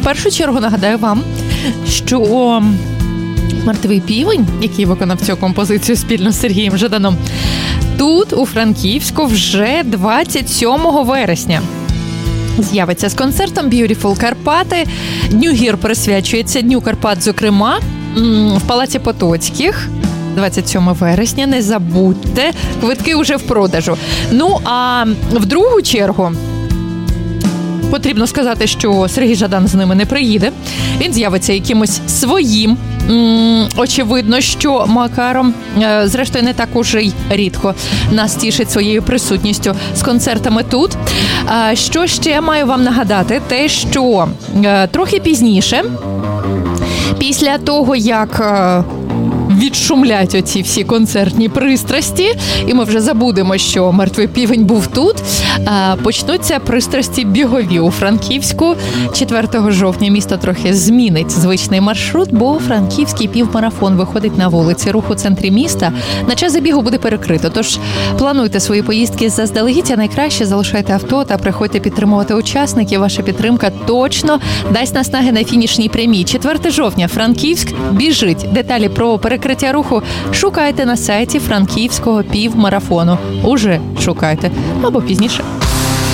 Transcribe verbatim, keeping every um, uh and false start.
В першу чергу нагадаю вам, що «Мертвий півень», який виконав цю композицію спільно з Сергієм Жаданом, тут, у Франківську, вже двадцять сьомого вересня. З'явиться з концертом «Beautiful Карпати». Дню гір присвячується Дню Карпат, зокрема, в Палаці Потоцьких. двадцять сьомого вересня, не забудьте, квитки вже в продажу. Ну, а в другу чергу потрібно сказати, що Сергій Жадан з ними не приїде. Він з'явиться якимось своїм, м- очевидно, що макаром. Е- зрештою, не так уже й рідко нас тішить своєю присутністю з концертами тут. А що ще маю вам нагадати? Те, що е- трохи пізніше, після того, як Е- відшумлять оці всі концертні пристрасті, і ми вже забудемо, що «Мертвий півень» був тут, почнуться пристрасті бігові у Франківську. четвертого жовтня місто трохи змінить звичний маршрут, бо франківський півмарафон виходить на вулиці. Рух у центрі міста на час забігу буде перекрито, тож плануйте свої поїздки заздалегідь, а найкраще залишайте авто та приходьте підтримувати учасників. Ваша підтримка точно дасть наснаги на фінішній прямій. четвертого жовтня Франківськ біжить. Деталі про перекриття руху шукайте на сайті Франківського півмарафону. Уже шукайте, або пізніше.